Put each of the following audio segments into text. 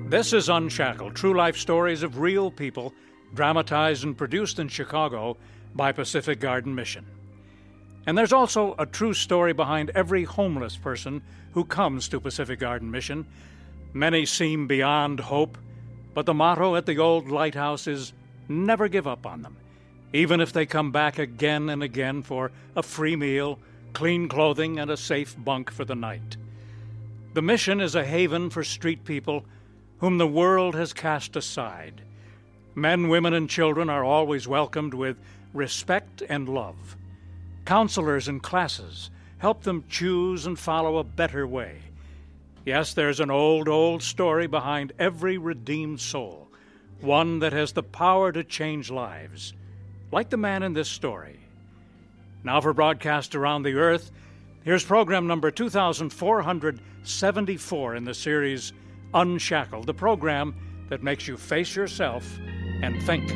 This is Unshackled, true life stories of real people, dramatized and produced in Chicago by Pacific Garden Mission. And there's also a true story behind every homeless person who comes to Pacific Garden Mission. Many seem beyond hope, but the motto at the old lighthouse is never give up on them, even if they come back again and again for a free meal, clean clothing, and a safe bunk for the night. The mission is a haven for street people whom the world has cast aside. Men, women, and children are always welcomed with respect and love. Counselors and classes help them choose and follow a better way. Yes, there's an old story behind every redeemed soul, one that has the power to change lives, like the man in this story. Now for broadcast around the earth, here's program number 2474 in the series Unshackled, the program that makes you face yourself and think.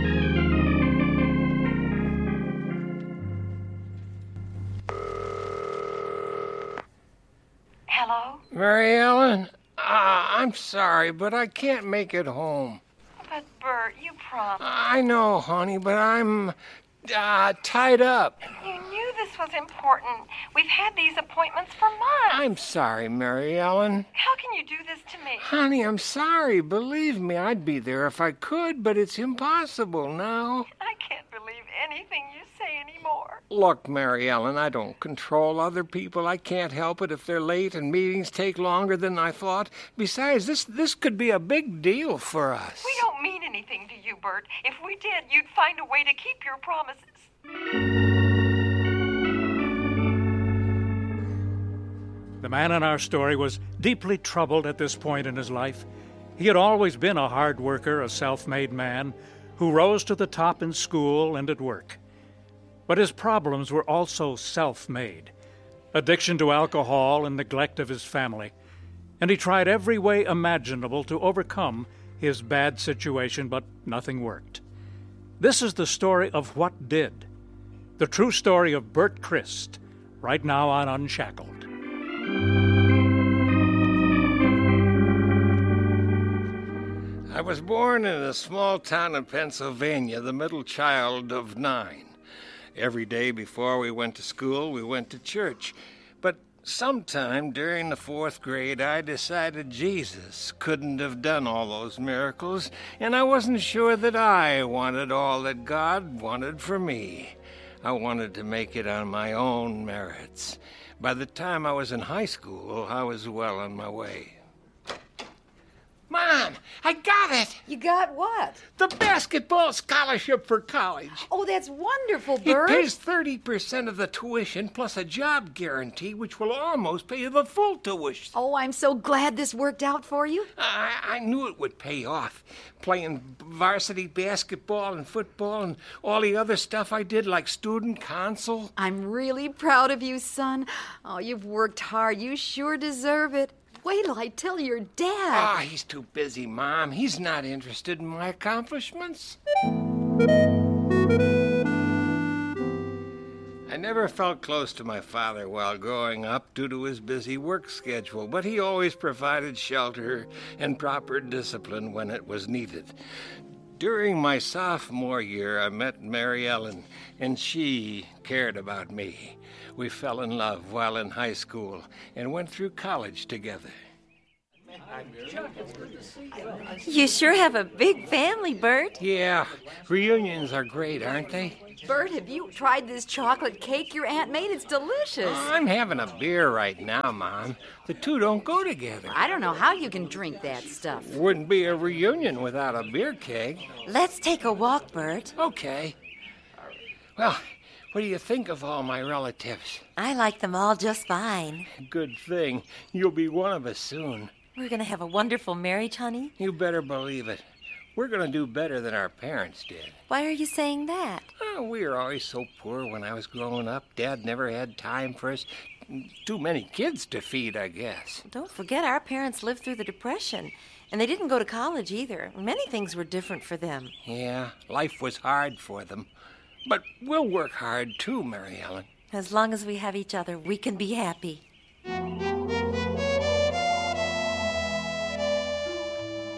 Hello? Mary Ellen, I'm sorry, but I can't make it home. But, Bert, you promised. I know, honey, but I'm tied up. You knew this was important. We've had these appointments for months. I'm sorry, Mary Ellen. How can you do this to me? Honey, I'm sorry. Believe me, I'd be there if I could, but it's impossible now. I can't believe anything you say anymore. Look, Mary Ellen, I don't control other people. I can't help it if they're late and meetings take longer than I thought. Besides, this could be a big deal for us. We don't mean anything to you, Bert. If we did, you'd find a way to keep your promises. The man in our story was deeply troubled at this point in his life. He had always been a hard worker, a self-made man who rose to the top in school and at work. But his problems were also self-made. Addiction to alcohol and neglect of his family. And he tried every way imaginable to overcome his bad situation, but nothing worked. This is the story of what did. The true story of Bert Christ, right now on Unshackled. I was born in a small town in Pennsylvania, the middle child of 9. Every day before we went to school, we went to church. But sometime during the 4th grade, I decided Jesus couldn't have done all those miracles, and I wasn't sure that I wanted all that God wanted for me. I wanted to make it on my own merits. By the time I was in high school, I was well on my way. Mom, I got it! You got what? The basketball scholarship for college. Oh, that's wonderful, Bert. It pays 30% of the tuition plus a job guarantee, which will almost pay the full tuition. Oh, I'm so glad this worked out for you. I knew it would pay off. Playing varsity basketball and football and all the other stuff I did, like student council. I'm really proud of you, son. Oh, you've worked hard. You sure deserve it. Wait till I tell your dad. He's too busy, Mom. He's not interested in my accomplishments. I never felt close to my father while growing up due to his busy work schedule, but he always provided shelter and proper discipline when it was needed. During my sophomore year, I met Mary Ellen, and she cared about me. We fell in love while in high school and went through college together. You sure have a big family, Bert. Yeah, reunions are great, aren't they? Bert, have you tried this chocolate cake your aunt made? It's delicious. I'm having a beer right now, Mom. The two don't go together. I don't know how you can drink that stuff. Wouldn't be a reunion without a beer keg. Let's take a walk, Bert. Okay. Well, what do you think of all my relatives? I like them all just fine. Good thing. You'll be one of us soon. We're going to have a wonderful marriage, honey. You better believe it. We're going to do better than our parents did. Why are you saying that? Oh, we were always so poor when I was growing up. Dad never had time for us. Too many kids to feed, I guess. Don't forget our parents lived through the Depression, and they didn't go to college either. Many things were different for them. Yeah, life was hard for them. But we'll work hard too, Mary Ellen. As long as we have each other, we can be happy.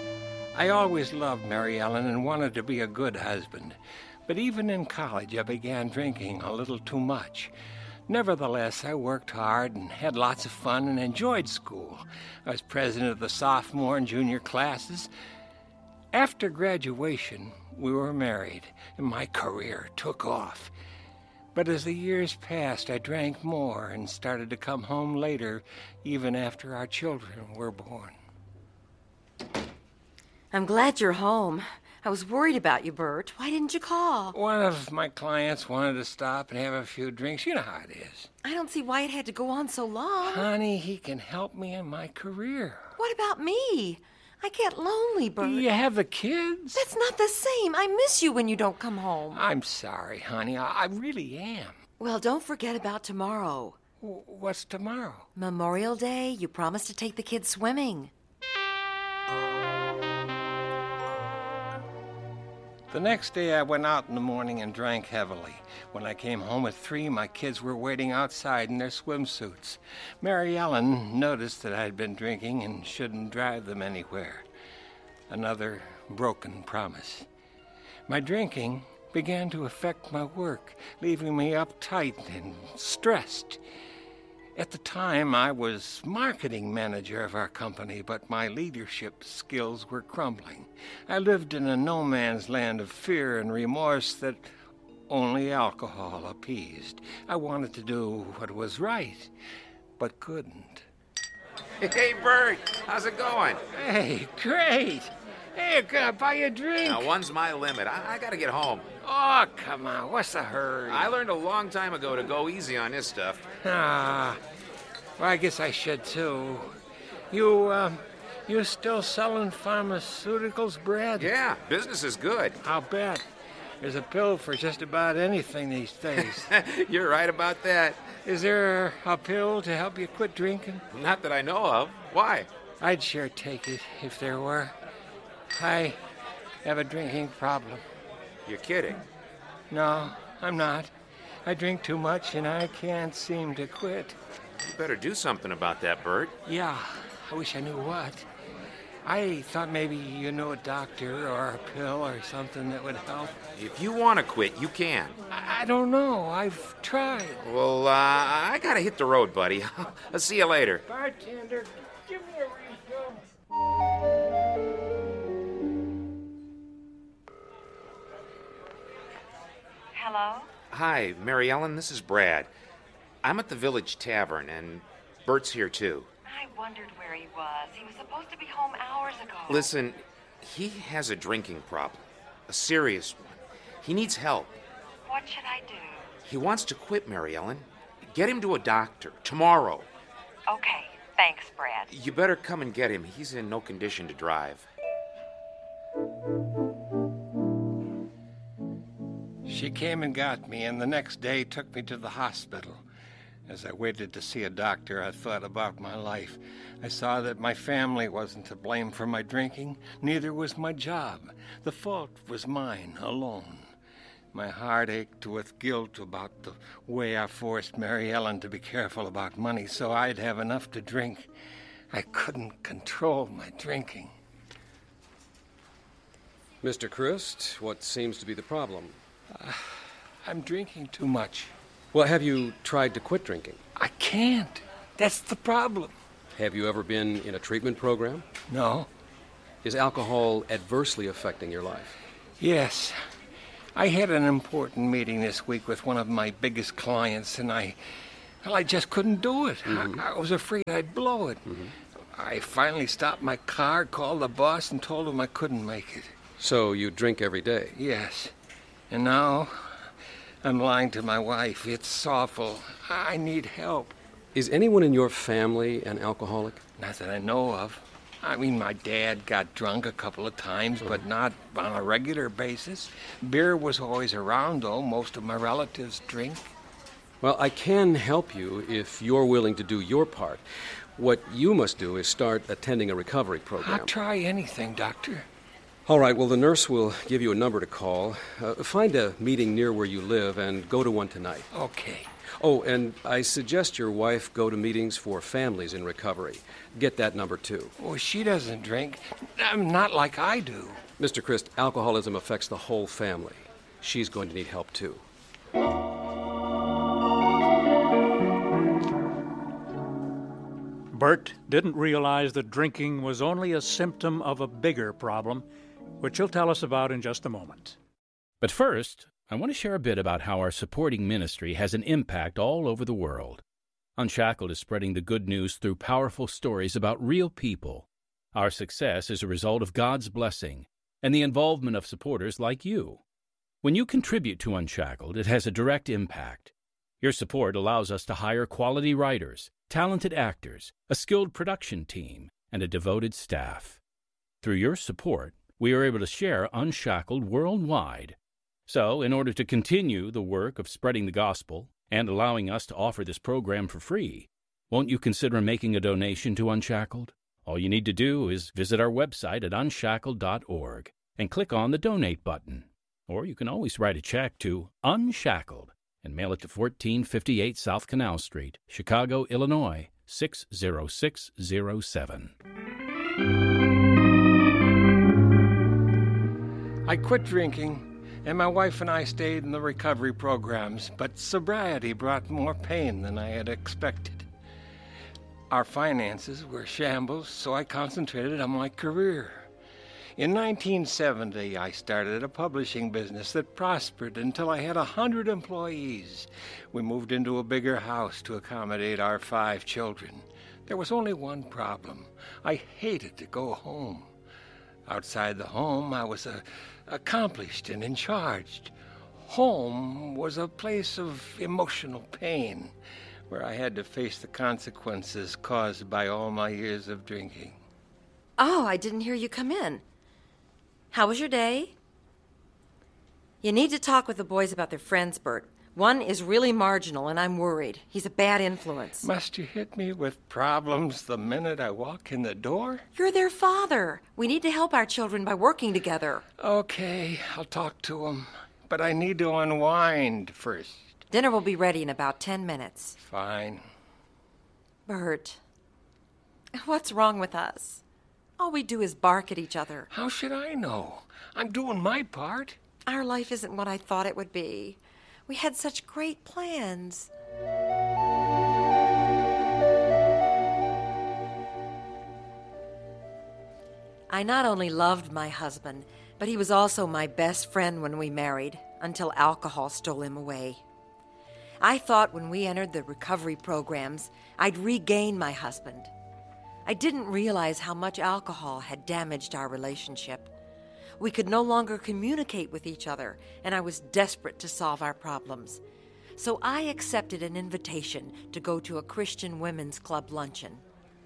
I always loved Mary Ellen and wanted to be a good husband. But even in college, I began drinking a little too much. Nevertheless, I worked hard and had lots of fun and enjoyed school. I was president of the sophomore and junior classes. After graduation, we were married, and my career took off. But as the years passed, I drank more and started to come home later, even after our children were born. I'm glad you're home. I was worried about you, Bert. Why didn't you call? One of my clients wanted to stop and have a few drinks. You know how it is. I don't see why it had to go on so long. Honey, he can help me in my career. What about me? I get lonely, Bert. You have the kids? That's not the same. I miss you when you don't come home. I'm sorry, honey. I really am. Well, don't forget about tomorrow. What's tomorrow? Memorial Day. You promised to take the kids swimming. The next day, I went out in the morning and drank heavily. When I came home at 3, my kids were waiting outside in their swimsuits. Mary Ellen noticed that I'd been drinking and shouldn't drive them anywhere. Another broken promise. My drinking began to affect my work, leaving me uptight and stressed. At the time, I was marketing manager of our company, but my leadership skills were crumbling. I lived in a no-man's land of fear and remorse that only alcohol appeased. I wanted to do what was right, but couldn't. Hey, Bert, how's it going? Hey, great. Hey, can I buy you a drink? Now, one's my limit. I gotta get home. Oh, come on. What's the hurry? I learned a long time ago to go easy on this stuff. Well, I guess I should, too. You still selling pharmaceuticals, Brad? Yeah, business is good. I'll bet. There's a pill for just about anything these days. You're right about that. Is there a pill to help you quit drinking? Not that I know of. Why? I'd sure take it if there were. I have a drinking problem. You're kidding. No, I'm not. I drink too much and I can't seem to quit. You better do something about that, Bert. Yeah, I wish I knew what. I thought maybe you knew a doctor or a pill or something that would help. If you want to quit, you can. I don't know. I've tried. Well, I gotta hit the road, buddy. I'll see you later. Bartender, give me a refill. Hello? Hi, Mary Ellen, this is Brad. I'm at the Village Tavern, and Bert's here, too. I wondered where he was. He was supposed to be home hours ago. Listen, he has a drinking problem. A serious one. He needs help. What should I do? He wants to quit, Mary Ellen. Get him to a doctor, tomorrow. Okay, thanks, Brad. You better come and get him. He's in no condition to drive. She came and got me, and the next day took me to the hospital. As I waited to see a doctor, I thought about my life. I saw that my family wasn't to blame for my drinking. Neither was my job. The fault was mine alone. My heart ached with guilt about the way I forced Mary Ellen to be careful about money so I'd have enough to drink. I couldn't control my drinking. Mr. Christ, what seems to be the problem? I'm drinking too much. Well, have you tried to quit drinking? I can't. That's the problem. Have you ever been in a treatment program? No. Is alcohol adversely affecting your life? Yes. I had an important meeting this week with one of my biggest clients, and I just couldn't do it. Mm-hmm. I was afraid I'd blow it. Mm-hmm. I finally stopped my car, called the boss, and told him I couldn't make it. So you drink every day? Yes. And now I'm lying to my wife. It's awful. I need help. Is anyone in your family an alcoholic? Not that I know of. I mean, my dad got drunk a couple of times, but not on a regular basis. Beer was always around, though. Most of my relatives drink. Well, I can help you if you're willing to do your part. What you must do is start attending a recovery program. I'll try anything, Doctor. All right, well, the nurse will give you a number to call. Find a meeting near where you live and go to one tonight. Okay. Oh, and I suggest your wife go to meetings for families in recovery. Get that number, too. Well, she doesn't drink. Not like I do. Mr. Christ, alcoholism affects the whole family. She's going to need help, too. Bert didn't realize that drinking was only a symptom of a bigger problem, which he'll tell us about in just a moment. But first, I want to share a bit about how our supporting ministry has an impact all over the world. Unshackled is spreading the good news through powerful stories about real people. Our success is a result of God's blessing and the involvement of supporters like you. When you contribute to Unshackled, it has a direct impact. Your support allows us to hire quality writers, talented actors, a skilled production team, and a devoted staff. Through your support, we are able to share Unshackled worldwide. So, in order to continue the work of spreading the gospel and allowing us to offer this program for free, won't you consider making a donation to Unshackled? All you need to do is visit our website at unshackled.org and click on the Donate button. Or you can always write a check to Unshackled and mail it to 1458 South Canal Street, Chicago, Illinois, 60607. I quit drinking, and my wife and I stayed in the recovery programs, but sobriety brought more pain than I had expected. Our finances were shambles, so I concentrated on my career. In 1970, I started a publishing business that prospered until I had 100 employees. We moved into a bigger house to accommodate our 5 children. There was only one problem. I hated to go home. Outside the home, I was accomplished and in charge. Home was a place of emotional pain, where I had to face the consequences caused by all my years of drinking. Oh, I didn't hear you come in. How was your day? You need to talk with the boys about their friends, Bert. One is really marginal, and I'm worried. He's a bad influence. Must you hit me with problems the minute I walk in the door? You're their father. We need to help our children by working together. Okay, I'll talk to them. But I need to unwind first. Dinner will be ready in about 10 minutes. Fine. Bert, what's wrong with us? All we do is bark at each other. How should I know? I'm doing my part. Our life isn't what I thought it would be. We had such great plans. I not only loved my husband, but he was also my best friend when we married, until alcohol stole him away. I thought when we entered the recovery programs, I'd regain my husband. I didn't realize how much alcohol had damaged our relationship. We could no longer communicate with each other, and I was desperate to solve our problems. So I accepted an invitation to go to a Christian women's club luncheon.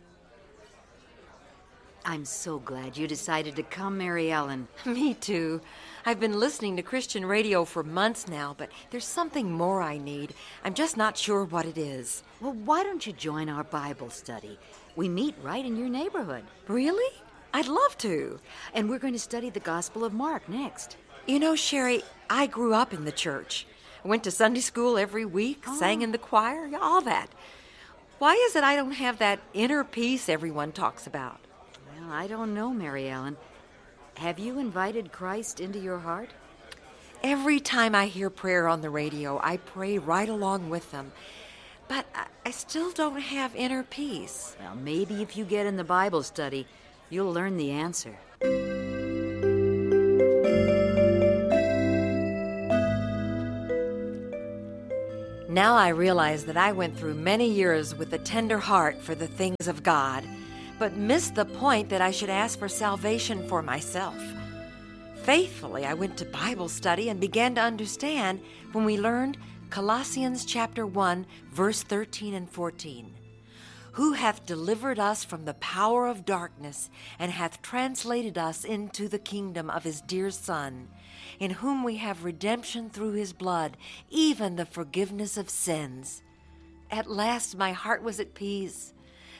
I'm so glad you decided to come, Mary Ellen. Me too. I've been listening to Christian radio for months now, but there's something more I need. I'm just not sure what it is. Well, why don't you join our Bible study? We meet right in your neighborhood. Really? I'd love to. And we're going to study the Gospel of Mark next. You know, Sherry, I grew up in the church. I went to Sunday school every week, sang in the choir, all that. Why is it I don't have that inner peace everyone talks about? Well, I don't know, Mary Ellen. Have you invited Christ into your heart? Every time I hear prayer on the radio, I pray right along with them. But I still don't have inner peace. Well, maybe if you get in the Bible study, you'll learn the answer. Now I realize that I went through many years with a tender heart for the things of God, but missed the point that I should ask for salvation for myself. Faithfully, I went to Bible study and began to understand when we learned Colossians chapter 1, verse 13 and 14. Who hath delivered us from the power of darkness, and hath translated us into the kingdom of his dear Son, in whom we have redemption through his blood, even the forgiveness of sins. At last my heart was at peace.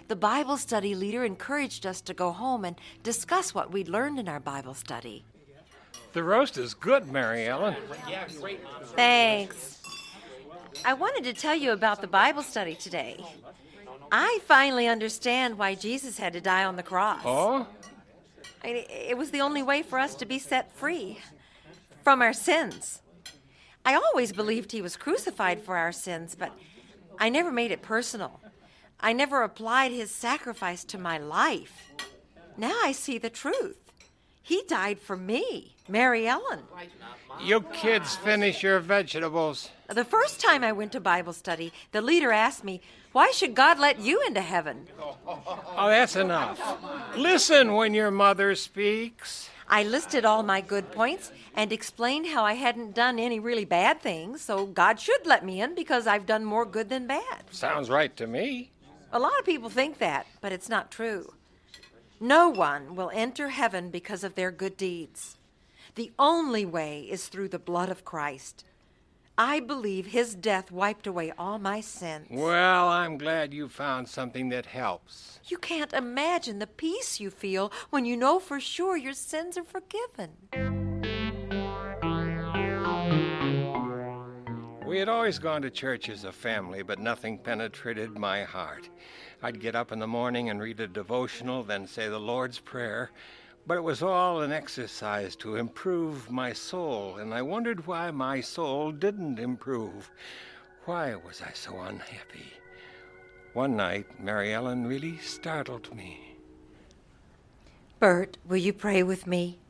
the Bible study leader encouraged us to go home and discuss what we'd learned in our Bible study. The roast is good, Mary Ellen. Thanks. I wanted to tell you about the Bible study today. I finally understand why Jesus had to die on the cross. Oh? It was the only way for us to be set free from our sins. I always believed he was crucified for our sins, but I never made it personal. I never applied his sacrifice to my life. Now I see the truth. He died for me, Mary Ellen. You kids finish your vegetables. The first time I went to Bible study, the leader asked me, "Why should God let you into heaven?" Oh, that's enough. Listen when your mother speaks. I listed all my good points and explained how I hadn't done any really bad things, so God should let me in because I've done more good than bad. Sounds right to me. A lot of people think that, but it's not true. No one will enter heaven because of their good deeds. The only way is through the blood of Christ. I believe his death wiped away all my sins. Well, I'm glad you found something that helps. You can't imagine the peace you feel when you know for sure your sins are forgiven. We had always gone to church as a family, but nothing penetrated my heart. I'd get up in the morning and read a devotional, then say the Lord's Prayer. But it was all an exercise to improve my soul, and I wondered why my soul didn't improve. Why was I so unhappy? One night, Mary Ellen really startled me. Bert, will you pray with me?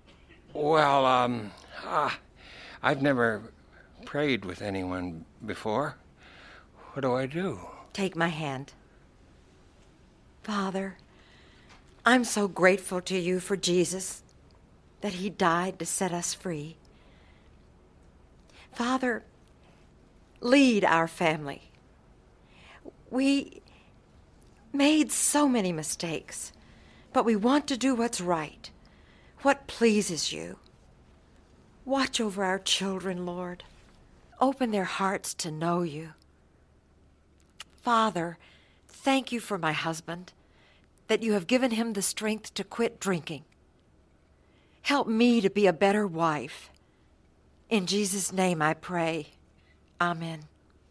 I've never prayed with anyone before. What do I do? Take my hand. Father, I'm so grateful to you for Jesus, that he died to set us free. Father, lead our family. We made so many mistakes, but we want to do what's right, what pleases you. Watch over our children, Lord. Open their hearts to know you. Father, thank you for my husband, that you have given him the strength to quit drinking. Help me to be a better wife. In Jesus' name I pray. Amen.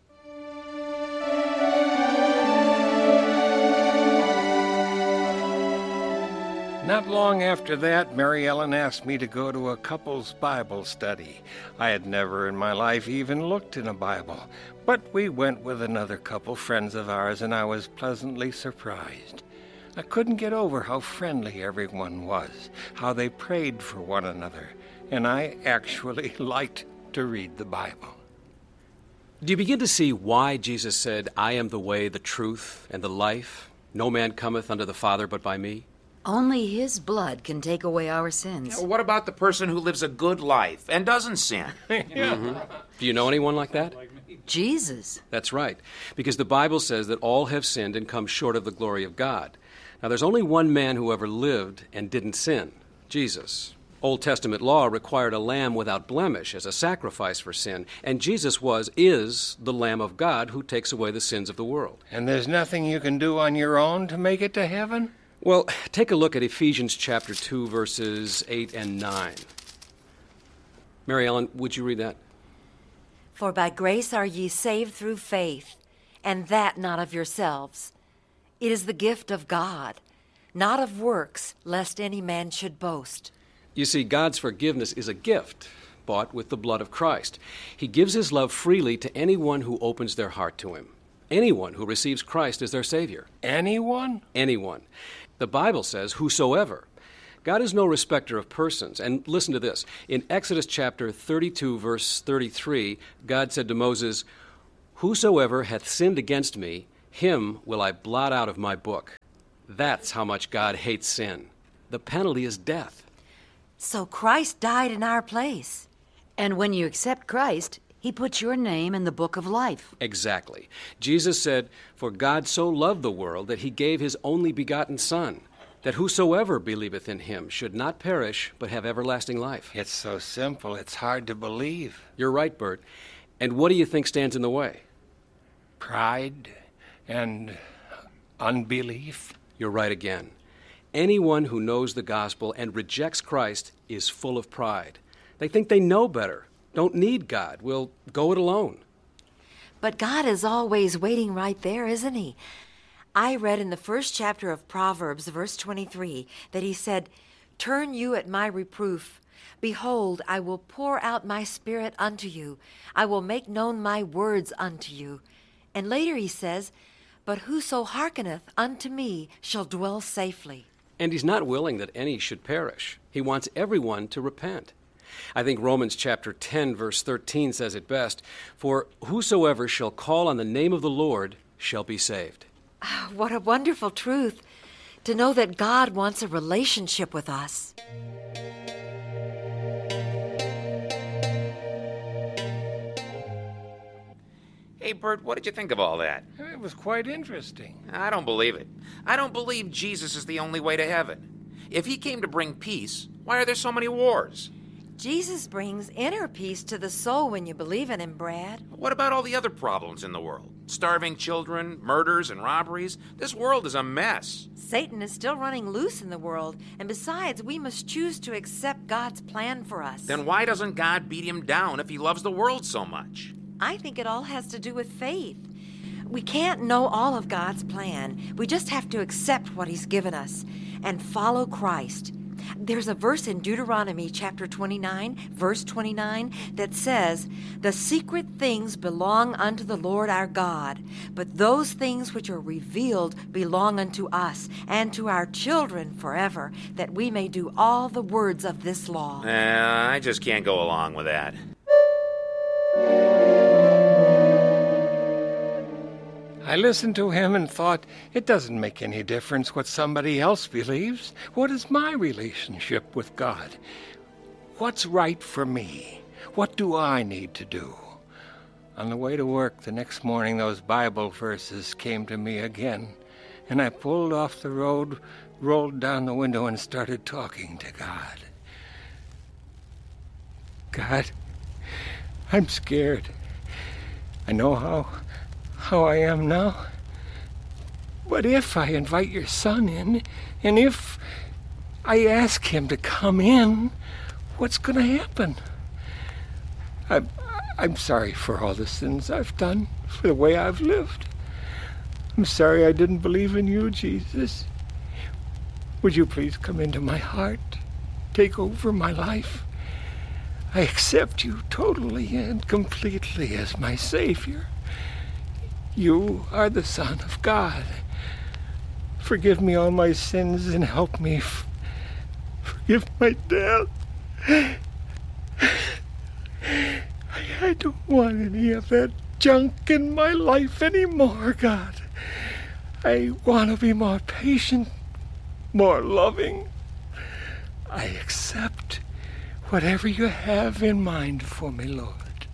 Not long after that, Mary Ellen asked me to go to a couple's Bible study. I had never in my life even looked in a Bible, but we went with another couple, friends of ours, and I was pleasantly surprised. I couldn't get over how friendly everyone was, how they prayed for one another, and I actually liked to read the Bible. Do you begin to see why Jesus said, "I am the way, the truth, and the life? No man cometh unto the Father but by me"? Only his blood can take away our sins. What about the person who lives a good life and doesn't sin? Do you know anyone like that? Jesus. That's right, because the Bible says that all have sinned and come short of the glory of God. Now, there's only one man who ever lived and didn't sin, Jesus. Old Testament law required a lamb without blemish as a sacrifice for sin, and Jesus is the Lamb of God who takes away the sins of the world. And there's nothing you can do on your own to make it to heaven? Well, take a look at Ephesians chapter 2, verses 8 and 9. Mary Ellen, would you read that? For by grace are ye saved through faith, and that not of yourselves. It is the gift of God, not of works, lest any man should boast. You see, God's forgiveness is a gift bought with the blood of Christ. He gives his love freely to anyone who opens their heart to him. Anyone who receives Christ as their Savior. Anyone? Anyone. The Bible says, whosoever. God is no respecter of persons. And listen to this. In Exodus chapter 32, verse 33, God said to Moses, "Whosoever hath sinned against me, him will I blot out of my book." That's how much God hates sin. The penalty is death. So Christ died in our place. And when you accept Christ, he puts your name in the book of life. Exactly. Jesus said, "For God so loved the world that he gave his only begotten Son, that whosoever believeth in him should not perish, but have everlasting life." It's so simple, it's hard to believe. You're right, Bert. And what do you think stands in the way? Pride and Unbelief? You're right again. Anyone who knows the gospel and rejects Christ is full of pride. They think they know better, don't need God, will go it alone. But God is always waiting right there, isn't he? I read in the first chapter of Proverbs, verse 23, that he said, "Turn you at my reproof. Behold, I will pour out my spirit unto you. I will make known my words unto you." And later he says, "But whoso hearkeneth unto me shall dwell safely." And he's not willing that any should perish. He wants everyone to repent. I think Romans chapter 10, verse 13 says it best, "For whosoever shall call on the name of the Lord shall be saved." What a wonderful truth to know that God wants a relationship with us. Hey, Bert, what did you think of all that? It was quite interesting. I don't believe it. I don't believe Jesus is the only way to heaven. If he came to bring peace, why are there so many wars? Jesus brings inner peace to the soul when you believe in him, Brad. What about all the other problems in the world? Starving children, murders, and robberies? This world is a mess. Satan is still running loose in the world, and besides, we must choose to accept God's plan for us. Then why doesn't God beat him down if he loves the world so much? I think it all has to do with faith. We can't know all of God's plan. We just have to accept what he's given us and follow Christ. There's a verse in Deuteronomy chapter 29, verse 29, that says, "The secret things belong unto the Lord our God, but those things which are revealed belong unto us and to our children forever, that we may do all the words of this law." I just can't go along with that. I listened to him and thought, it doesn't make any difference what somebody else believes. What is my relationship with God? What's right for me? What do I need to do? On the way to work the next morning, those Bible verses came to me again, and I pulled off the road, rolled down the window, and started talking to God. God, I'm scared. I know how I am now. But if I invite your son in, and if I ask him to come in, what's going to happen? I'm sorry for all the sins I've done, for the way I've lived. I'm sorry I didn't believe in you, Jesus. Would you please come into my heart, take over my life? I accept you totally and completely as my Savior. You are the Son of God. Forgive me all my sins and help me forgive my dad. I don't want any of that junk in my life anymore, God. I want to be more patient, more loving. I accept whatever you have in mind for me, Lord.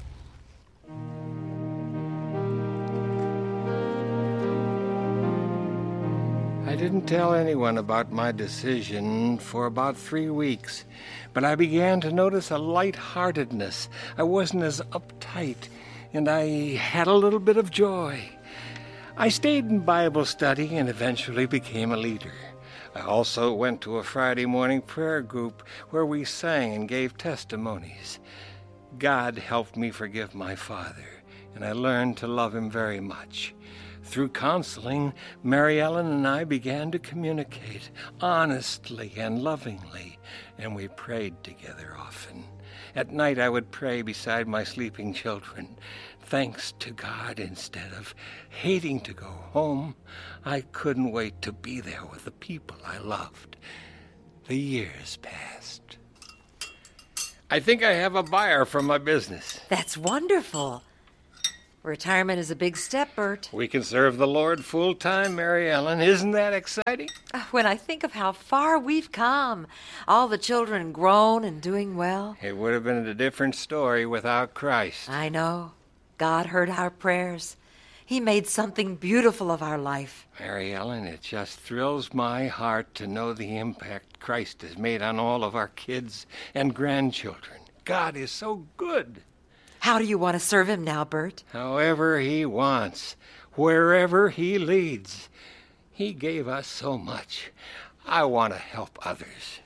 I didn't tell anyone about my decision for about 3 weeks, but I began to notice a lightheartedness. I wasn't as uptight, and I had a little bit of joy. I stayed in Bible study and eventually became a leader. I also went to a Friday morning prayer group where we sang and gave testimonies. God helped me forgive my father, and I learned to love him very much. Through counseling, Mary Ellen and I began to communicate honestly and lovingly, and we prayed together often. At night I would pray beside my sleeping children. Thanks to God, instead of hating to go home, I couldn't wait to be there with the people I loved. The years passed. I think I have a buyer for my business. That's wonderful. Retirement is a big step, Bert. We can serve the Lord full-time, Mary Ellen. Isn't that exciting? When I think of how far we've come, all the children grown and doing well. It would have been a different story without Christ. I know. God heard our prayers. He made something beautiful of our life. Mary Ellen, it just thrills my heart to know the impact Christ has made on all of our kids and grandchildren. God is so good. How do you want to serve him now, Bert? However he wants, wherever he leads. He gave us so much. I want to help others.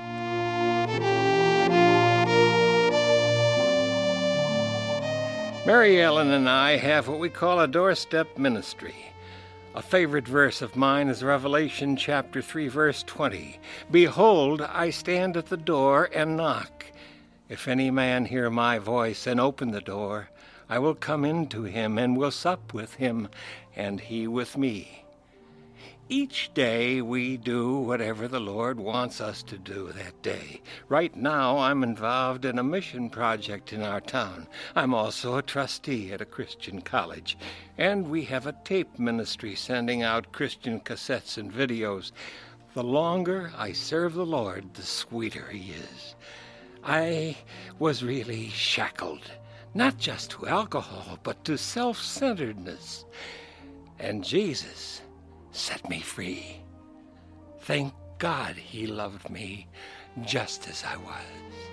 Mary Ellen and I have what we call a doorstep ministry. A favorite verse of mine is Revelation chapter 3, verse 20. Behold, I stand at the door and knock. If any man hear my voice and open the door, I will come into him and will sup with him, and he with me. Each day we do whatever the Lord wants us to do that day. Right now I'm involved in a mission project in our town. I'm also a trustee at a Christian college. And we have a tape ministry sending out Christian cassettes and videos. The longer I serve the Lord, the sweeter He is. I was really shackled, not just to alcohol, but to self-centeredness. And Jesus set me free. Thank God He loved me just as I was.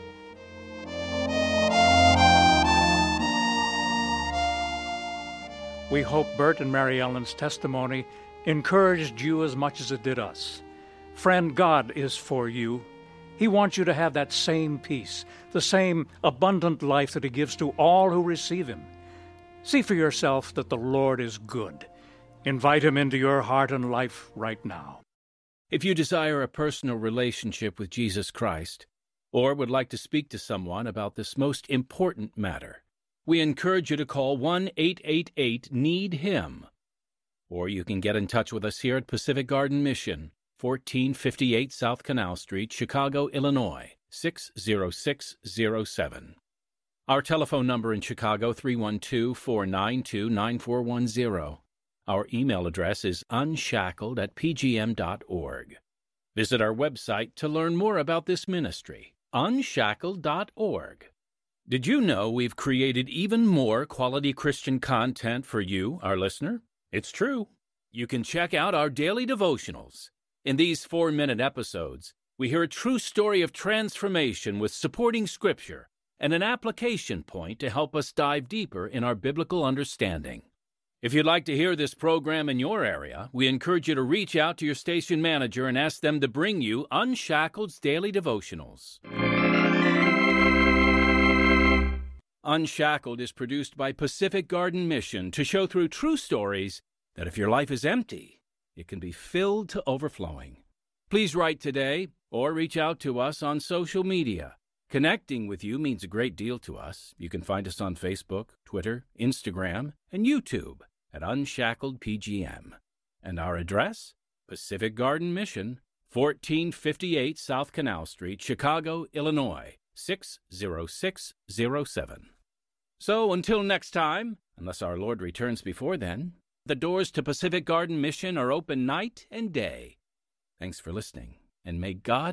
We hope Bert and Mary Ellen's testimony encouraged you as much as it did us. Friend, God is for you. He wants you to have that same peace, the same abundant life that He gives to all who receive Him. See for yourself that the Lord is good. Invite Him into your heart and life right now. If you desire a personal relationship with Jesus Christ, or would like to speak to someone about this most important matter, we encourage you to call 1-888-NEED-HIM. Or you can get in touch with us here at Pacific Garden Mission, 1458 South Canal Street, Chicago, Illinois, 60607. Our telephone number in Chicago, 312-492-9410. Our email address is unshackled@pgm.org. Visit our website to learn more about this ministry, unshackled.org. Did you know we've created even more quality Christian content for you, our listener? It's true. You can check out our daily devotionals. In these 4-minute episodes, we hear a true story of transformation with supporting scripture and an application point to help us dive deeper in our biblical understanding. If you'd like to hear this program in your area, we encourage you to reach out to your station manager and ask them to bring you Unshackled's Daily Devotionals. Unshackled is produced by Pacific Garden Mission to show through true stories that if your life is empty, it can be filled to overflowing. Please write today or reach out to us on social media. Connecting with you means a great deal to us. You can find us on Facebook, Twitter, Instagram, and YouTube at Unshackled PGM. And our address? Pacific Garden Mission, 1458 South Canal Street, Chicago, Illinois, 60607. So until next time, unless our Lord returns before then, the doors to Pacific Garden Mission are open night and day. Thanks for listening, and may God